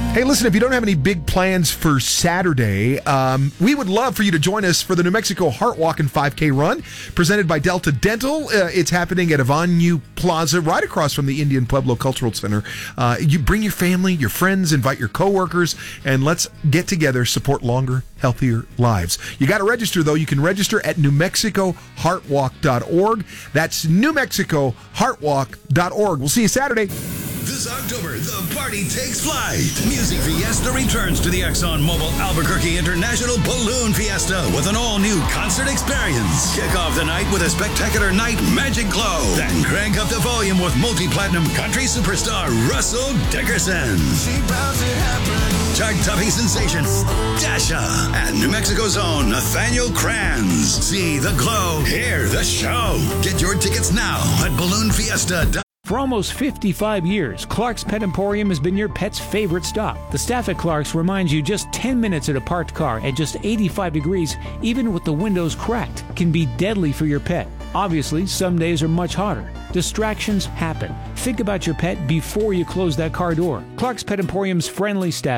Hey, listen, if you don't have any big plans for Saturday, we would love for you to join us for the New Mexico Heart Walk and 5K Run, presented by Delta Dental. It's happening at Avenue Plaza, right across from the Indian Pueblo Cultural Center. You bring your family, your friends, invite your coworkers, and let's get together, support longer, healthier lives. You got to register, though. You can register at NewMexicoHeartWalk.org. That's NewMexicoHeartWalk.org. We'll see you Saturday. This October, the party takes flight. Music Fiesta returns to the ExxonMobil Albuquerque International Balloon Fiesta with an all-new concert experience. Kick off the night with a spectacular night Magic Glow. Then crank up the volume with multi-platinum country superstar Russell Dickerson. Chart-topping sensation Dasha. And New Mexico's own Nathaniel Kranz. See the glow, hear the show. Get your tickets now at balloonfiesta.com. For almost 55 years, Clark's Pet Emporium has been your pet's favorite stop. The staff at Clark's reminds you just 10 minutes at a parked car at just 85 degrees, even with the windows cracked, can be deadly for your pet. Obviously, some days are much hotter. Distractions happen. Think about your pet before you close that car door. Clark's Pet Emporium's friendly staff